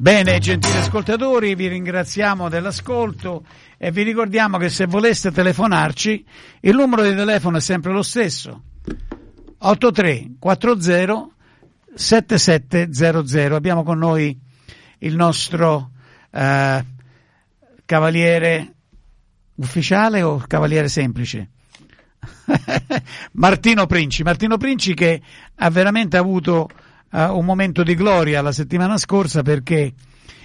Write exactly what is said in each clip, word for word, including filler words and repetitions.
Bene, gentili ascoltatori, vi ringraziamo dell'ascolto e vi ricordiamo che se voleste telefonarci il numero di telefono è sempre lo stesso, otto tre quattro zero sette sette zero zero. Abbiamo con noi il nostro eh, cavaliere ufficiale o cavaliere semplice? Martino Princi, Martino Princi che ha veramente avuto uh, un momento di gloria la settimana scorsa perché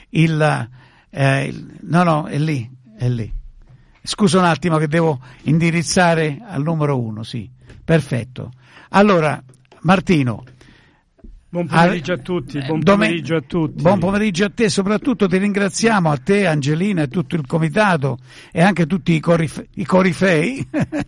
il, eh, il no no è lì, è lì. Scusa un attimo che devo indirizzare al numero uno, sì, perfetto. Allora, Martino, buon pomeriggio a tutti, buon pomeriggio a tutti. Buon pomeriggio a te, soprattutto ti ringraziamo a te, Angelina e tutto il comitato e anche tutti i, corif- i corifei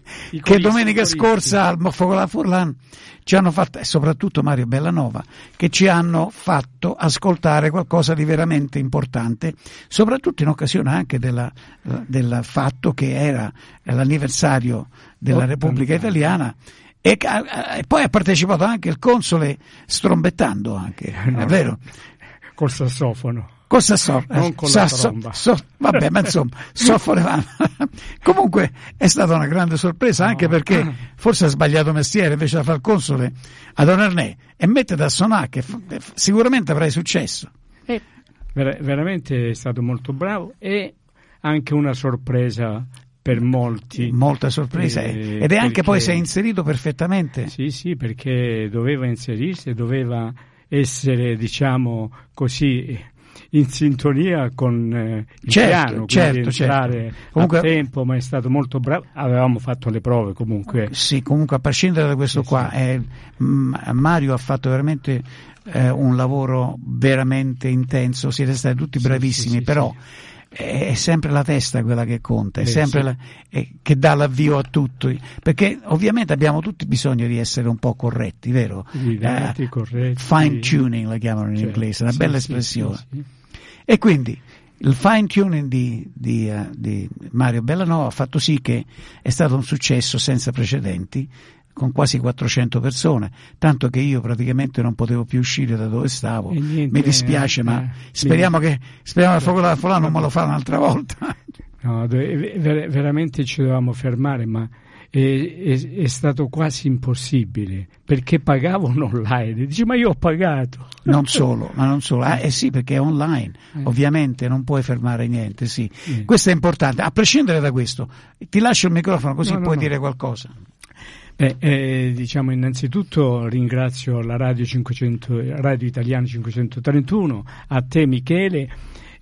I che domenica scorsa al Focolare Furlan ci hanno fatto, e soprattutto Mario Bellanova, che ci hanno fatto ascoltare qualcosa di veramente importante, soprattutto in occasione anche della, del fatto che era l'anniversario della Repubblica Italiana. E, e poi ha partecipato anche il console strombettando anche, no, è vero? Col sassofono. Col sassofono. Non con Sasso, la tromba. So, vabbè, ma insomma, soffolevano. Comunque è stata una grande sorpresa, no, anche perché forse ha sbagliato mestiere, invece di fare il console a Don Ernè e mettete a suonare, che f- sicuramente avrai successo. Eh, ver- veramente è stato molto bravo e anche una sorpresa per molti. Molta sorpresa, eh, ed è anche perché, poi si è inserito perfettamente. Sì, sì, perché doveva inserirsi, doveva essere, diciamo così, in sintonia con eh, il certo, piano, certo, entrare certo. Comunque, a tempo, ma è stato molto bravo. Avevamo fatto le prove comunque. Sì, comunque a prescindere da questo sì, qua, sì. Eh, Mario ha fatto veramente eh, un lavoro veramente intenso, siete stati tutti bravissimi, sì, sì, però sì. È sempre la testa quella che conta, è Beh, sempre sì. la, è, che dà l'avvio a tutto, perché ovviamente abbiamo tutti bisogno di essere un po' corretti, vero? Guidati, uh, corretti. Fine tuning la chiamano in cioè, inglese, una sì, bella sì, espressione. Sì, sì. E quindi il fine tuning di, di, uh, di Mario Bellanova ha fatto sì che è stato un successo senza precedenti, con quasi quattrocento persone, tanto che io praticamente non potevo più uscire da dove stavo. Niente, mi dispiace, eh, ma eh, speriamo che speriamo che Focolare Furlan non me lo fa un'altra volta. No, ver- veramente ci dovevamo fermare, ma è, è, è stato quasi impossibile, perché pagavano online. Dici, ma io ho pagato. Non solo, ma non solo. Ah, eh sì, perché è online, eh. ovviamente non puoi fermare niente, sì. Eh. Questo è importante. A prescindere da questo, ti lascio il microfono così no, puoi no, dire no. qualcosa. Eh, eh, diciamo innanzitutto ringrazio la Radio cinquecento, Radio Italiana cinquecentotrentuno, a te Michele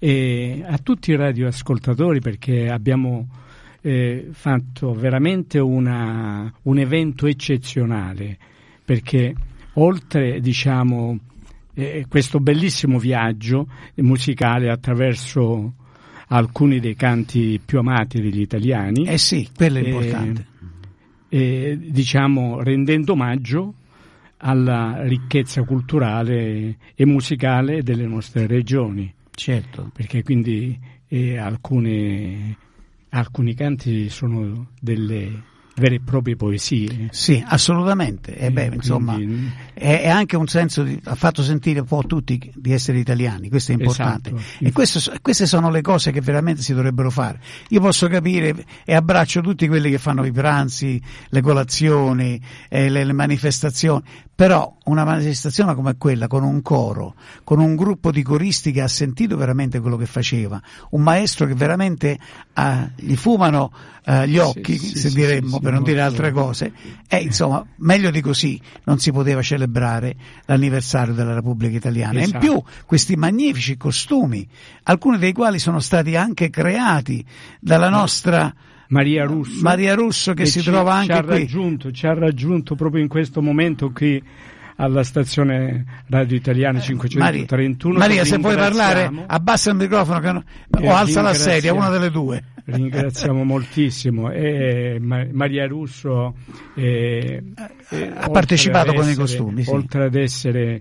e a tutti i radioascoltatori, perché abbiamo eh, fatto veramente una, un evento eccezionale, perché oltre diciamo eh, questo bellissimo viaggio musicale attraverso alcuni dei canti più amati degli italiani, eh sì, quello è importante. Eh, Eh, diciamo rendendo omaggio alla ricchezza culturale e musicale delle nostre regioni. Certo. Perché quindi eh, alcune, alcuni canti sono delle vere e proprie poesie. Sì, assolutamente. E eh, beh, quindi, insomma, è, è anche un senso di, ha fatto sentire un po' tutti di essere italiani, questo è importante. Esatto. E questo, queste sono le cose che veramente si dovrebbero fare. Io posso capire e abbraccio tutti quelli che fanno i pranzi, le colazioni, eh, le, le manifestazioni, però una manifestazione come quella, con un coro, con un gruppo di coristi che ha sentito veramente quello che faceva, un maestro che veramente ah, gli fumano ah, gli occhi, sì, se sì, diremmo, sì, per non dire altre cose, e insomma meglio di così non si poteva celebrare l'anniversario della Repubblica Italiana. Esatto. E in più questi magnifici costumi, alcuni dei quali sono stati anche creati dalla nostra Maria Russo, Maria Russo che si ci, trova anche ci ha qui. Raggiunto, ci ha raggiunto proprio in questo momento qui alla stazione Radio Italiana cinquecentotrentuno. Maria, Maria se puoi parlare, abbassa il microfono che no, o alza la sedia, una delle due. Ringraziamo moltissimo. E Maria Russo eh, ha partecipato con essere, i costumi, sì. Oltre ad essere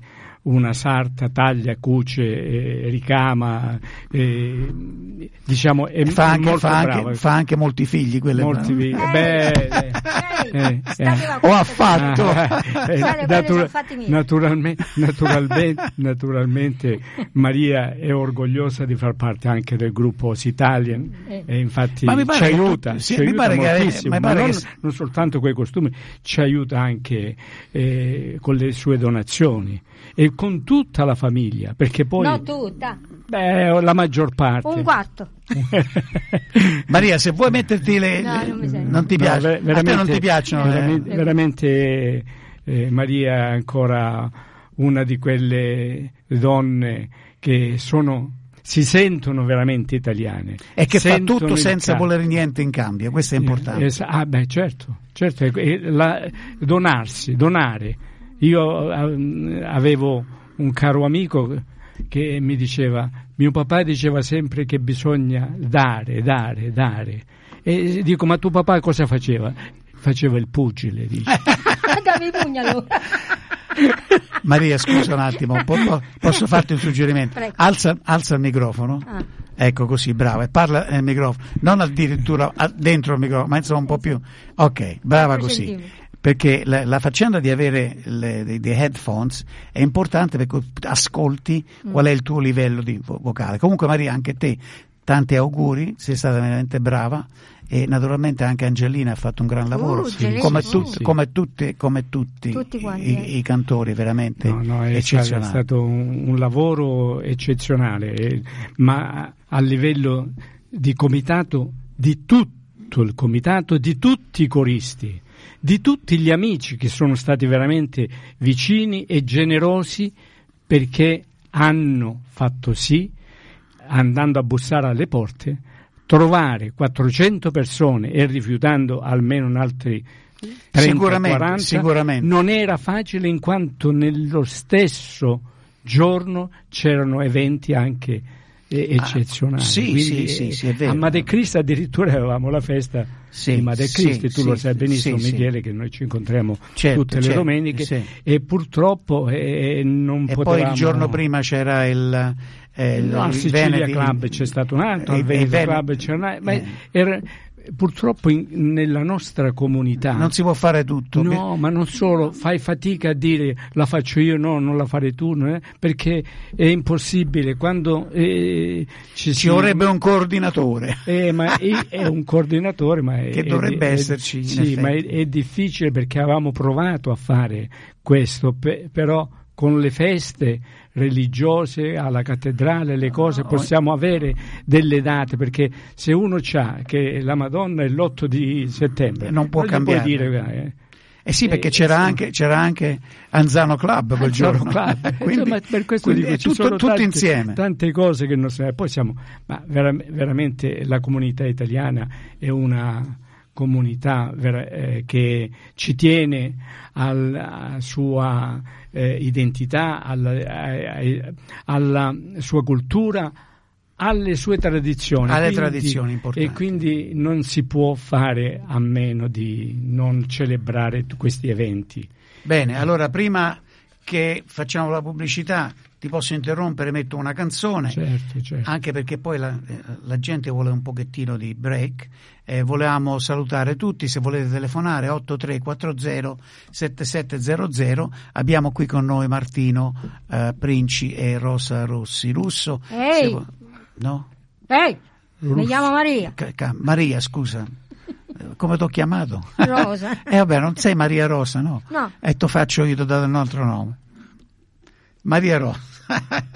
una sarta, taglia, cuce, eh, ricama, eh, diciamo è, fa anche, molto fa brava. Anche, fa anche molti figli, quelle molti figli. Ehi, Beh, ehi, eh, eh. o ha fatto eh, natura- naturalmente, naturalmente, naturalmente Maria è orgogliosa di far parte anche del gruppo Ositalian eh. e infatti Ma mi ci pare che aiuta, tu- sì, ci mi aiuta pare che- moltissimo, mi ma pare non, che- non soltanto coi costumi, ci aiuta anche eh, con le sue donazioni e con tutta la famiglia, perché poi No, tutta. beh, la maggior parte Un quarto. Maria, se vuoi metterti le, No, le- non mi sento. non ti No, piace, ver- a te veramente, non ti piacciono le- veramente, veramente eh, Maria è ancora una di quelle donne che sono si sentono veramente italiane e che fa sentono tutto il senza ca- volere niente in cambio, questo è importante. Eh, es- ah beh certo, certo e- e la- donarsi, donare. Io eh, avevo un caro amico che mi diceva, mio papà diceva sempre che bisogna dare, dare, dare. E dico, ma tuo papà cosa faceva? Faceva il pugile, dice. Dammi i pugni allora. Maria, scusa un attimo, po- po- posso farti un suggerimento? Prego. Alza, alza il microfono, Ah. ecco così, brava, e parla nel microfono, non addirittura a- dentro il microfono, ma insomma un po' più, ok, brava quattro così. centimetri. Perché la, la faccenda di avere le, dei, dei headphones è importante perché ascolti Mm. qual è il tuo livello di vo- vocale. Comunque Maria, anche te, tanti auguri, sei stata veramente brava e naturalmente anche Angelina ha fatto un gran lavoro, Uh, Angelina, come, sì. tut- come, tutti, come tutti, Tutti quanti, i, eh. i cantori, veramente No, no, è stato, è eccezionali. stato un, un lavoro eccezionale, eh, ma a livello di comitato, di tutto il comitato, di tutti i coristi, di tutti gli amici che sono stati veramente vicini e generosi perché hanno fatto sì, andando a bussare alle porte, trovare quattrocento persone e rifiutando almeno un altri trenta Sicuramente, quaranta, sicuramente. non era facile in quanto nello stesso giorno c'erano eventi anche eh, eccezionali. Ah, sì, Quindi, sì, sì, sì, è vero. a Madre Cristi addirittura avevamo la festa Sì, di Madre sì, Cristi, tu sì, lo sai benissimo sì, Michele, che noi ci incontriamo Certo, tutte le certo, domeniche sì. e purtroppo eh, non E potevamo... poi il giorno prima c'era il, eh, il, No, al il Sicilia Veneti- Club c'è stato un altro, eh, al Veneto il Ven- Club c'era un- ma eh. era- purtroppo in- nella nostra comunità non si può fare tutto. no, ma non solo, fai fatica a dire la faccio io, no, non la fare tu, no, eh, perché è impossibile quando eh, ci, Ci si- vorrebbe un coordinatore. eh, ma è, è un coordinatore, ma è, Che dovrebbe è- è- esserci, in Sì, effetti. ma è, è difficile perché avevamo provato a fare questo, pe- però con le feste religiose alla cattedrale, le cose, possiamo avere delle date, perché se uno c'ha che la Madonna è l'otto di settembre, Non può gli cambiare. puoi dire, eh, Eh sì, perché Eh, c'era, sì. anche, c'era anche Anzano Club quel Anzano giorno. Club. quindi, Insomma, per questo quindi dico, è ci tutto, sono tutto tante, insieme. tante cose che non so, poi siamo, ma vera- veramente la comunità italiana è una comunità vera- eh, che ci tiene alla sua eh, identità, alla, eh, alla sua cultura, alle sue tradizioni. Alle Quindi- tradizioni importanti. E quindi non si può fare a meno di non celebrare t- questi eventi. Bene, allora prima che facciamo la pubblicità ti posso interrompere, metto una canzone, Certo, certo. anche perché poi la, eh, la gente vuole un pochettino di break. Eh, volevamo salutare tutti, se volete telefonare otto tre quattro zero sette sette zero zero. Abbiamo qui con noi Martino eh, Princi e Rosa Rossi Russo. Ehi! Se vo- no? Ehi, Russo. mi chiamo Maria. Ca- ca- Maria, scusa. Eh, Come ti ho chiamato? Rosa. Eh vabbè, non sei Maria Rosa, no? No. E ti faccio io, ti ho dato un altro nome. Maria Rosa.